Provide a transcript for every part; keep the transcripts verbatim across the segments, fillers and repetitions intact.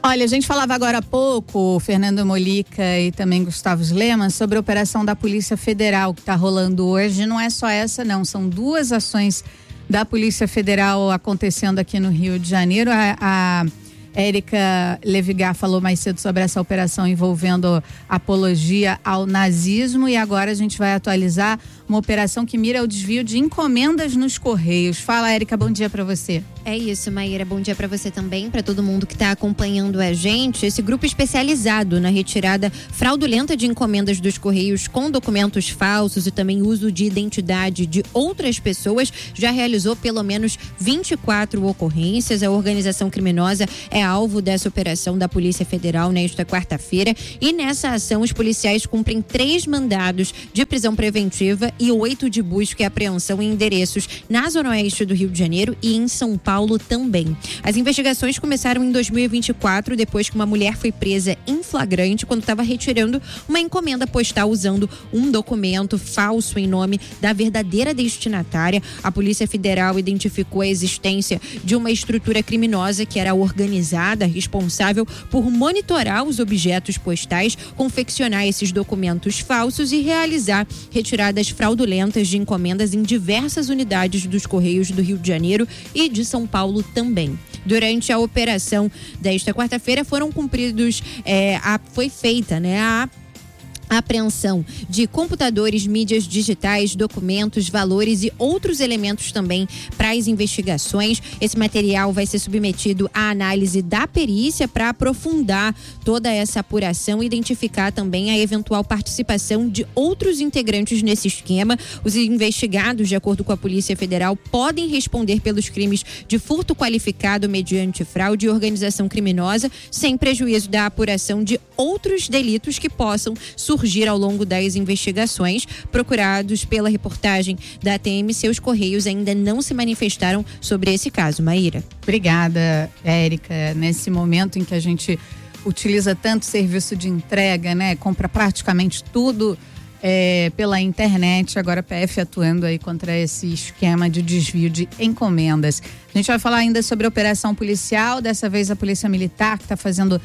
Olha, a gente falava agora há pouco, Fernando Molica e também Gustavo Sleman, sobre a operação da Polícia Federal que está rolando hoje. Não é só essa, não. São duas ações da Polícia Federal acontecendo aqui no Rio de Janeiro. A, a Érica Levigar falou mais cedo sobre essa operação envolvendo apologia ao nazismo, e agora a gente vai atualizar uma operação que mira o desvio de encomendas nos Correios. Fala, Érica, bom dia para você. É isso, Maíra, bom dia para você também, para todo mundo que está acompanhando a gente. Esse grupo especializado na retirada fraudulenta de encomendas dos Correios com documentos falsos e também uso de identidade de outras pessoas já realizou pelo menos vinte e quatro ocorrências. A organização criminosa é alvo dessa operação da Polícia Federal nesta quarta-feira, e nessa ação os policiais cumprem três mandados de prisão preventiva e oito de busca e apreensão em endereços na Zona Oeste do Rio de Janeiro e em São Paulo também. As investigações começaram em dois mil e vinte e quatro, depois que uma mulher foi presa em flagrante quando estava retirando uma encomenda postal usando um documento falso em nome da verdadeira destinatária. A Polícia Federal identificou a existência de uma estrutura criminosa que era organizada, responsável por monitorar os objetos postais, confeccionar esses documentos falsos e realizar retiradas fraudulentas de encomendas em diversas unidades dos Correios do Rio de Janeiro e de São Paulo também. Durante a operação desta quarta-feira foram cumpridos, é, a, foi feita, né, a A apreensão de computadores, mídias digitais, documentos, valores e outros elementos também para as investigações. Esse material vai ser submetido à análise da perícia para aprofundar toda essa apuração e identificar também a eventual participação de outros integrantes nesse esquema. Os investigados, de acordo com a Polícia Federal, podem responder pelos crimes de furto qualificado mediante fraude e organização criminosa, sem prejuízo da apuração de outros delitos que possam surgir surgir ao longo das investigações. Procurados pela reportagem da T M C, os Correios ainda não se manifestaram sobre esse caso. Maíra. Obrigada, Érica. Nesse momento em que a gente utiliza tanto serviço de entrega, né? Compra praticamente tudo é, pela internet, agora a P F atuando aí contra esse esquema de desvio de encomendas. A gente vai falar ainda sobre a operação policial, dessa vez a Polícia Militar, que está fazendo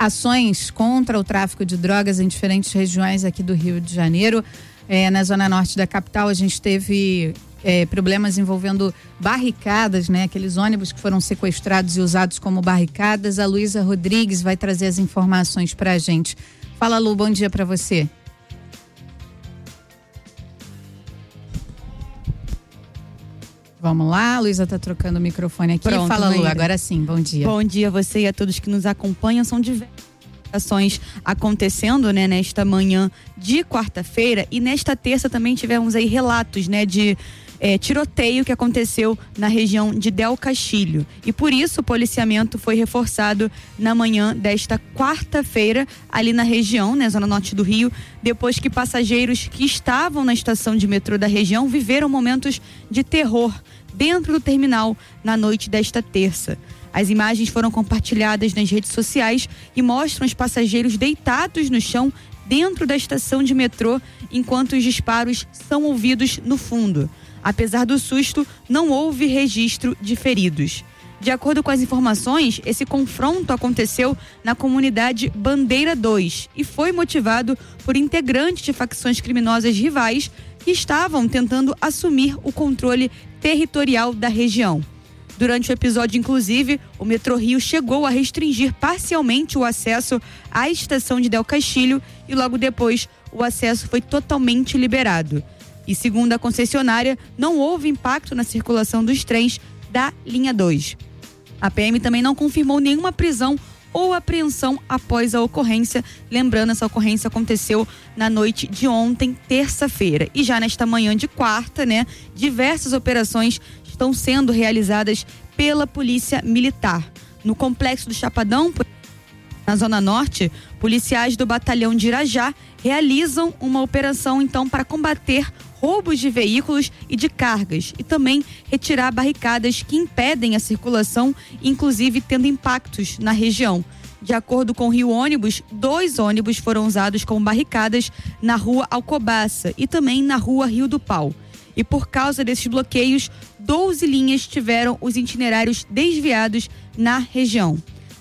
ações contra o tráfico de drogas em diferentes regiões aqui do Rio de Janeiro. É, na zona norte da capital a gente teve é, problemas envolvendo barricadas, né? Aqueles ônibus que foram sequestrados e usados como barricadas. A Luísa Rodrigues vai trazer as informações pra gente. Fala, Lu, bom dia pra você. Vamos lá, a Luísa tá trocando o microfone aqui. Pronto, Fala, Lu, Maíra. agora sim, bom dia. Bom dia a você e a todos que nos acompanham. São diversas ações acontecendo, né, nesta manhã de quarta-feira, e nesta terça também tivemos aí relatos, né, de é, tiroteio que aconteceu na região de Del Castilho, e por isso o policiamento foi reforçado na manhã desta quarta-feira ali na região, né, zona norte do Rio, depois que passageiros que estavam na estação de metrô da região viveram momentos de terror dentro do terminal na noite desta terça. As imagens foram compartilhadas nas redes sociais e mostram os passageiros deitados no chão dentro da estação de metrô, enquanto os disparos são ouvidos no fundo. Apesar do susto, não houve registro de feridos. De acordo com as informações, esse confronto aconteceu na comunidade Bandeira dois e foi motivado por integrantes de facções criminosas rivais que estavam tentando assumir o controle territorial da região. Durante o episódio, inclusive, o Metrô Rio chegou a restringir parcialmente o acesso à estação de Del Castilho e logo depois o acesso foi totalmente liberado. E segundo a concessionária, não houve impacto na circulação dos trens da linha dois. A P M também não confirmou nenhuma prisão ou apreensão após a ocorrência. Lembrando, essa ocorrência aconteceu na noite de ontem, terça-feira. E já nesta manhã de quarta, né, diversas operações estão sendo realizadas pela Polícia Militar. No Complexo do Chapadão, na Zona Norte, policiais do Batalhão de Irajá realizam uma operação, então, para combater roubos de veículos e de cargas e também retirar barricadas que impedem a circulação, inclusive tendo impactos na região. De acordo com o Rio Ônibus, dois ônibus foram usados como barricadas na rua Alcobaça e também na rua Rio do Pau. E por causa desses bloqueios, doze linhas tiveram os itinerários desviados na região.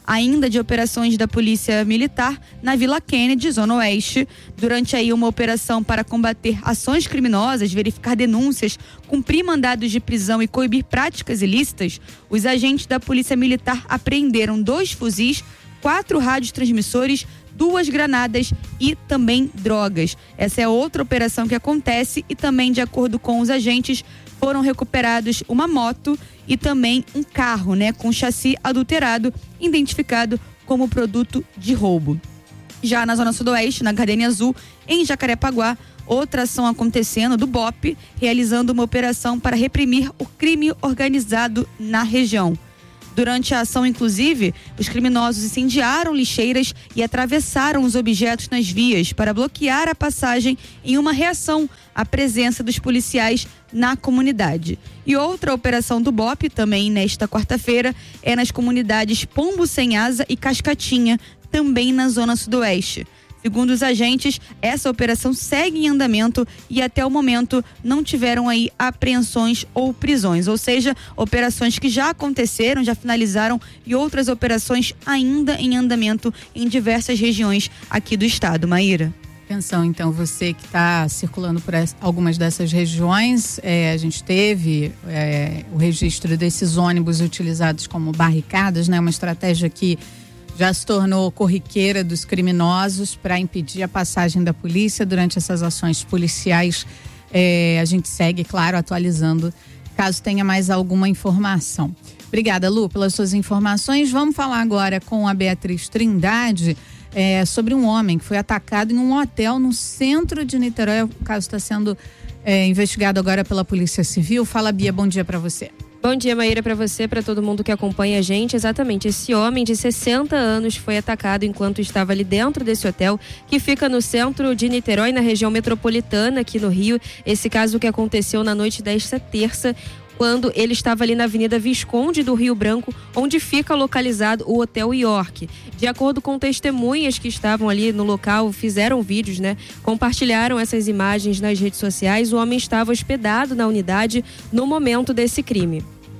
ainda de operações da Polícia Militar na Vila Kennedy, Zona Oeste. Durante aí uma operação para combater ações criminosas, verificar denúncias, cumprir mandados de prisão e coibir práticas ilícitas, os agentes da Polícia Militar apreenderam dois fuzis, quatro rádios transmissores, duas granadas e também drogas. Essa é outra operação que acontece e também, de acordo com os agentes, foram recuperados uma moto e também um carro, né, com chassi adulterado, identificado como produto de roubo. Já na Zona Sudoeste, na Gardenia Azul, em Jacarepaguá, outra ação acontecendo do B O P, realizando uma operação para reprimir o crime organizado na região. Durante a ação, inclusive, os criminosos incendiaram lixeiras e atravessaram os objetos nas vias para bloquear a passagem em uma reação à presença dos policiais na comunidade. E outra operação do B O P, também nesta quarta-feira, é nas comunidades Pombo Sem Asa e Cascatinha, também na Zona Sudoeste. Segundo os agentes, essa operação segue em andamento e até o momento não tiveram aí apreensões ou prisões, ou seja, operações que já aconteceram, já finalizaram e outras operações ainda em andamento em diversas regiões aqui do estado. Maíra. Atenção, então, você que está circulando por algumas dessas regiões, é, a gente teve é, o registro desses ônibus utilizados como barricadas, né? Uma estratégia que já se tornou corriqueira dos criminosos para impedir a passagem da polícia. Durante essas ações policiais, é, a gente segue, claro, atualizando caso tenha mais alguma informação. Obrigada, Lu, pelas suas informações. Vamos falar agora com a Beatriz Trindade é, sobre um homem que foi atacado em um hotel no centro de Niterói. O caso está sendo é, investigado agora pela Polícia Civil. Fala, Bia, bom dia para você. Bom dia, Maíra, para você, para todo mundo que acompanha a gente. Exatamente, esse homem de sessenta anos foi atacado enquanto estava ali dentro desse hotel, que fica no centro de Niterói, na região metropolitana aqui no Rio. Esse caso que aconteceu na noite desta terça, quando ele estava ali na Avenida Visconde do Rio Branco, onde fica localizado o Hotel York. De acordo com testemunhas que estavam ali no local, fizeram vídeos, né? Compartilharam essas imagens nas redes sociais. O homem estava hospedado na unidade no momento desse crime.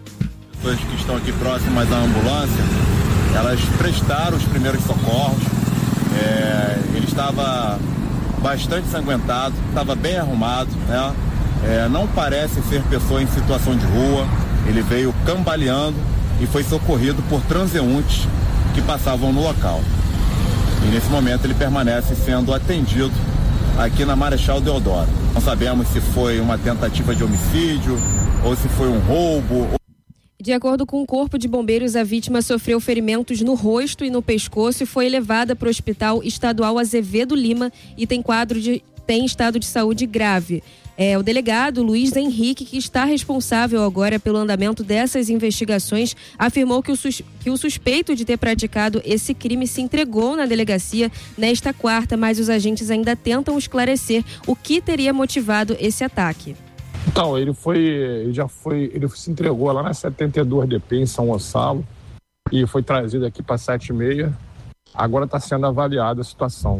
As pessoas que estão aqui próximas à ambulância, elas prestaram os primeiros socorros. É, ele estava bastante ensanguentado, estava bem arrumado, né? É, não parece ser pessoa em situação de rua. Ele veio cambaleando e foi socorrido por transeuntes que passavam no local. E nesse momento ele permanece sendo atendido aqui na Marechal Deodoro. Não sabemos se foi uma tentativa de homicídio ou se foi um roubo. De acordo com o Corpo de Bombeiros, a vítima sofreu ferimentos no rosto e no pescoço e foi levada para o Hospital Estadual Azevedo Lima e tem quadro de tem estado de saúde grave. É, o delegado Luiz Henrique, que está responsável agora pelo andamento dessas investigações, afirmou que o, sus, que o suspeito de ter praticado esse crime se entregou na delegacia nesta quarta, mas os agentes ainda tentam esclarecer o que teria motivado esse ataque. Então, ele foi, ele já foi, ele se entregou lá na setenta e dois D P em São Gonçalo e foi trazido aqui para sete e meia. Agora está sendo avaliada a situação.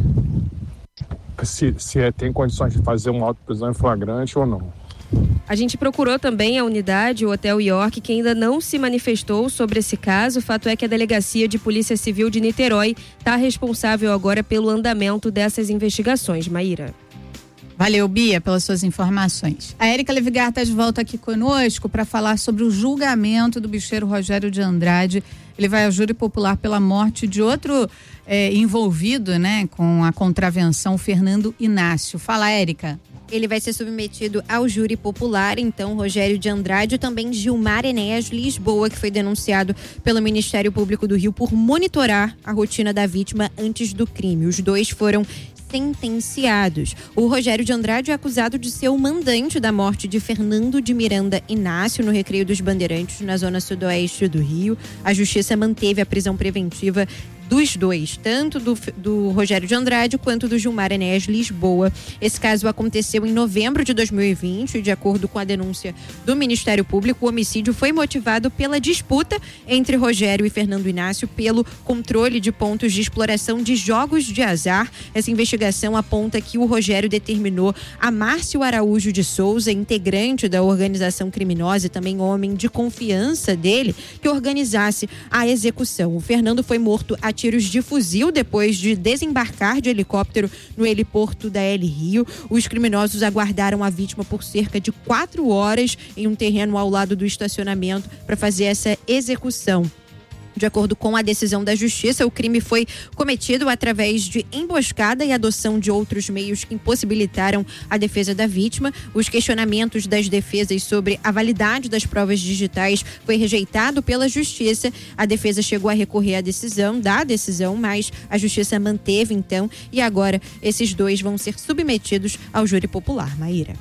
Se, se tem condições de fazer uma auto-prisão em flagrante ou não. A gente procurou também a unidade, o Hotel York, que ainda não se manifestou sobre esse caso. O fato é que a Delegacia de Polícia Civil de Niterói está responsável agora pelo andamento dessas investigações. Maíra. Valeu, Bia, pelas suas informações. A Érica Levigar está de volta aqui conosco para falar sobre o julgamento do bicheiro Rogério de Andrade. Ele vai ao júri popular pela morte de outro é, envolvido, né, com a contravenção, Fernando Inácio. Fala, Érica. Ele vai ser submetido ao júri popular, então, Rogério de Andrade e também Gilmar Enéas Lisboa, que foi denunciado pelo Ministério Público do Rio por monitorar a rotina da vítima antes do crime. Os dois foram sentenciados. O Rogério de Andrade é acusado de ser o mandante da morte de Fernando de Miranda Inácio no Recreio dos Bandeirantes, na zona sudoeste do Rio. A justiça manteve a prisão preventiva dos dois, tanto do, do Rogério de Andrade quanto do Gilmar Enéas Lisboa. Esse caso aconteceu em novembro de dois mil e vinte e, de acordo com a denúncia do Ministério Público, o homicídio foi motivado pela disputa entre Rogério e Fernando Inácio pelo controle de pontos de exploração de jogos de azar. Essa investigação aponta que o Rogério determinou a Márcio Araújo de Souza, integrante da organização criminosa e também homem de confiança dele, que organizasse a execução. O Fernando foi morto a tiros de fuzil depois de desembarcar de helicóptero no heliporto da L Rio. Os criminosos aguardaram a vítima por cerca de quatro horas em um terreno ao lado do estacionamento para fazer essa execução. De acordo com a decisão da Justiça, o crime foi cometido através de emboscada e adoção de outros meios que impossibilitaram a defesa da vítima. Os questionamentos das defesas sobre a validade das provas digitais foi rejeitado pela Justiça. A defesa chegou a recorrer à decisão, da decisão, mas a Justiça manteve então, e agora esses dois vão ser submetidos ao júri popular. Maíra.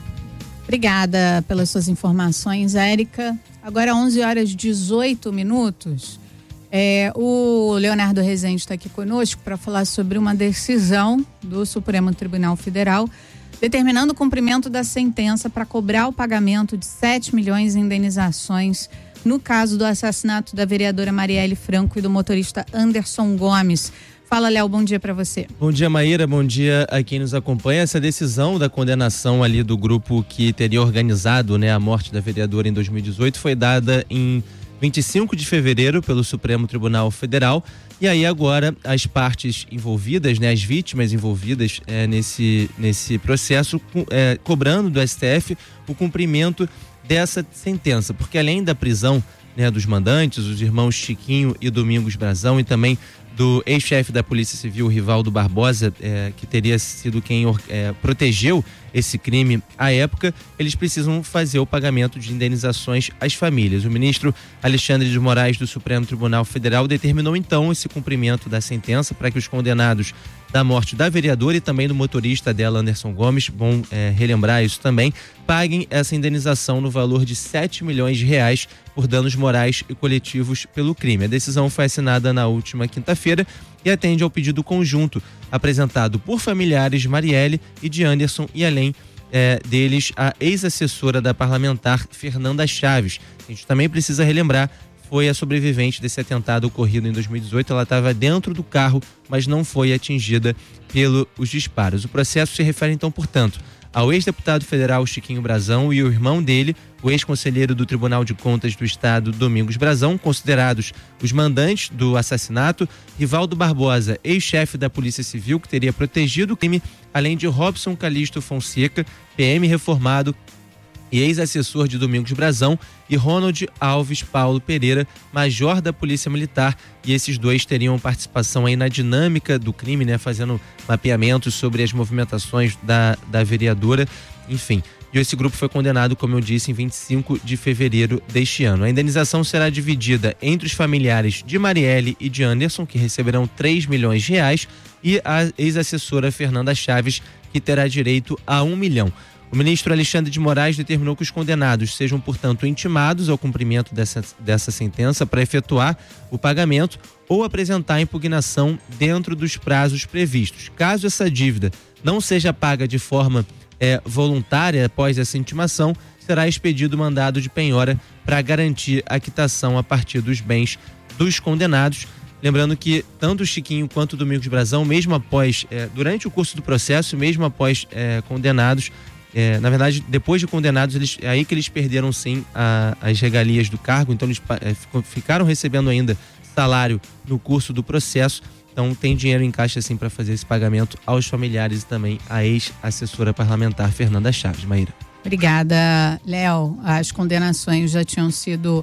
Obrigada pelas suas informações, Érica. Agora onze horas e dezoito minutos. É, o Leonardo Rezende está aqui conosco para falar sobre uma decisão do Supremo Tribunal Federal determinando o cumprimento da sentença para cobrar o pagamento de sete milhões em indenizações no caso do assassinato da vereadora Marielle Franco e do motorista Anderson Gomes. Fala, Léo, bom dia para você. Bom dia, Maíra, bom dia a quem nos acompanha. Essa decisão da condenação ali do grupo que teria organizado, né, a morte da vereadora em dois mil e dezoito foi dada em vinte e cinco de fevereiro pelo Supremo Tribunal Federal, e aí agora as partes envolvidas, né, as vítimas envolvidas é, nesse, nesse processo, é, cobrando do S T F o cumprimento dessa sentença, porque além da prisão, né, dos mandantes, os irmãos Chiquinho e Domingos Brazão, e também do ex-chefe da Polícia Civil, Rivaldo Barbosa, é, que teria sido quem é, protegeu esse crime à época, eles precisam fazer o pagamento de indenizações às famílias. O ministro Alexandre de Moraes do Supremo Tribunal Federal determinou então esse cumprimento da sentença para que os condenados da morte da vereadora e também do motorista dela, Anderson Gomes, bom é, relembrar isso também, paguem essa indenização no valor de sete milhões de reais por danos morais e coletivos pelo crime. A decisão foi assinada na última quinta-feira e atende ao pedido conjunto apresentado por familiares de Marielle e de Anderson, e além é, deles a ex-assessora da parlamentar Fernanda Chaves. A gente também precisa relembrar, foi a sobrevivente desse atentado ocorrido em dois mil e dezoito. Ela estava dentro do carro, mas não foi atingida pelos disparos. O processo se refere então, portanto, ao ex-deputado federal Chiquinho Brazão e o irmão dele, o ex-conselheiro do Tribunal de Contas do Estado, Domingos Brazão, considerados os mandantes do assassinato, Rivaldo Barbosa, ex-chefe da Polícia Civil, que teria protegido o crime, além de Robson Calixto Fonseca, P M reformado e ex-assessor de Domingos Brazão, e Ronald Alves Paulo Pereira, major da Polícia Militar, e esses dois teriam participação aí na dinâmica do crime, né, fazendo mapeamentos sobre as movimentações da, da vereadora, enfim. E esse grupo foi condenado, como eu disse, em vinte e cinco de fevereiro deste ano. A indenização será dividida entre os familiares de Marielle e de Anderson, que receberão três milhões de reais, e a ex-assessora Fernanda Chaves, que terá direito a um milhão. O ministro Alexandre de Moraes determinou que os condenados sejam, portanto, intimados ao cumprimento dessa, dessa sentença para efetuar o pagamento ou apresentar a impugnação dentro dos prazos previstos. Caso essa dívida não seja paga de forma é, voluntária após essa intimação, será expedido mandado de penhora para garantir a quitação a partir dos bens dos condenados. Lembrando que tanto o Chiquinho quanto o Domingos Brazão, mesmo após, é, durante o curso do processo, mesmo após é, condenados, É, na verdade, depois de condenados, eles, é aí que eles perderam sim a, as regalias do cargo, então eles é, ficaram recebendo ainda salário no curso do processo, então tem dinheiro em caixa assim para fazer esse pagamento aos familiares e também à ex-assessora parlamentar Fernanda Chaves. Maíra. Obrigada, Léo. As condenações já tinham sido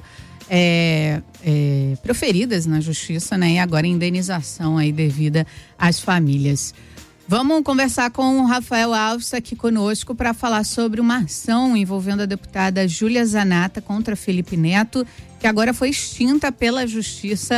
é, é, proferidas na justiça, né? E agora indenização aí devida às famílias. Vamos conversar com o Rafael Alves aqui conosco para falar sobre uma ação envolvendo a deputada Júlia Zanata contra Felipe Neto, que agora foi extinta pela Justiça.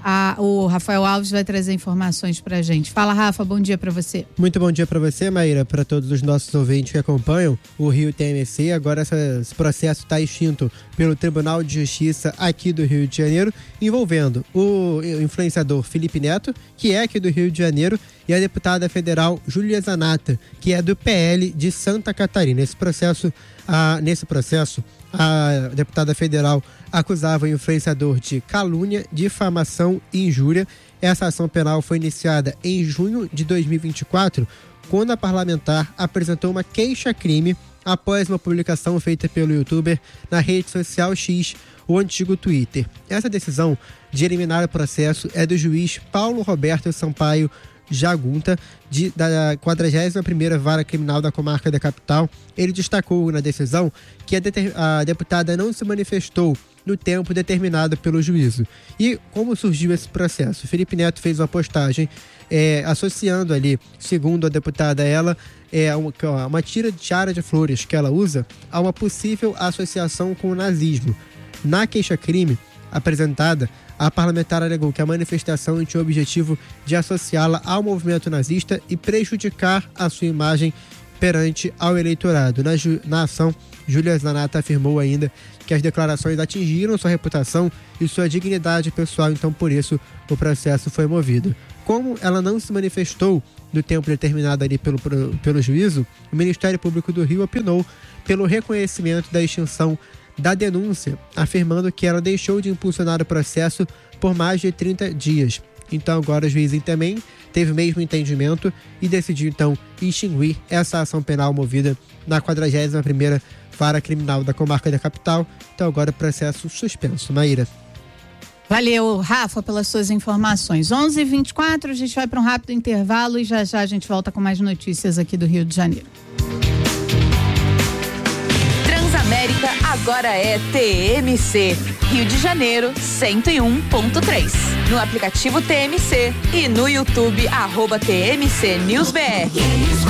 A, o Rafael Alves vai trazer informações pra gente. Fala, Rafa, bom dia pra você. Muito bom dia pra você, Maíra, para todos os nossos ouvintes que acompanham o Rio T M C. Agora essa, esse processo está extinto pelo Tribunal de Justiça aqui do Rio de Janeiro, envolvendo o influenciador Felipe Neto, que é aqui do Rio de Janeiro, e a deputada federal Júlia Zanata, que é do P L de Santa Catarina. Esse processo, ah, nesse processo, a deputada federal acusava o influenciador de calúnia, difamação e injúria. Essa ação penal foi iniciada em junho de dois mil e vinte e quatro, quando a parlamentar apresentou uma queixa-crime após uma publicação feita pelo youtuber na rede social X, o antigo Twitter. Essa decisão de eliminar o processo é do juiz Paulo Roberto Sampaio Jagunta, de, da quadragésima primeira Vara Criminal da Comarca da Capital. Ele destacou na decisão que a, de, a deputada não se manifestou no tempo determinado pelo juízo. E como surgiu esse processo? Felipe Neto fez uma postagem é, associando ali, segundo a deputada, ela, é, uma, uma tira de tiara de flores que ela usa a uma possível associação com o nazismo. Na queixa-crime apresentada, a parlamentar alegou que a manifestação tinha o objetivo de associá-la ao movimento nazista e prejudicar a sua imagem perante ao eleitorado. Na, ju- na ação, Júlia Zanata afirmou ainda que as declarações atingiram sua reputação e sua dignidade pessoal, então por isso o processo foi movido. Como ela não se manifestou no tempo determinado ali pelo, pelo juízo, o Ministério Público do Rio opinou pelo reconhecimento da extinção da denúncia, afirmando que ela deixou de impulsionar o processo por mais de trinta dias. Então agora o juiz também teve o mesmo entendimento e decidiu então extinguir essa ação penal movida na quadragésima primeira Vara Criminal da Comarca da Capital. Então agora processo suspenso. Maíra. Valeu, Rafa, pelas suas informações. onze e vinte e quatro, a gente vai para um rápido intervalo e já já a gente volta com mais notícias aqui do Rio de Janeiro. Transamérica agora é T M C, Rio de Janeiro cento e um ponto três. No aplicativo T M C e no YouTube, arroba T M C News B R.